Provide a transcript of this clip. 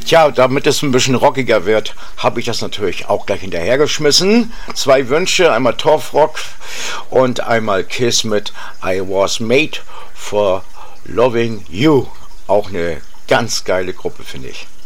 Tja, damit es ein bisschen rockiger wird, habe ich das natürlich auch gleich hinterhergeschmissen. 2 Wünsche, einmal Torfrock und einmal Kiss mit I Was Made for Loving You. Auch eine ganz geile Gruppe, finde ich.